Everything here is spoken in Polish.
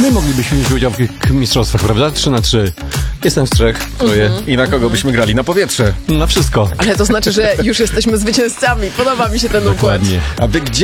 My moglibyśmy wziąć udział w tych mistrzostwach, prawda? 3-3. Jestem w 3, troje. I na kogo byśmy grali? Na powietrze. Na wszystko. Ale to znaczy, że już jesteśmy zwycięzcami. Podoba mi się ten układ. Dokładnie. A wy gdzie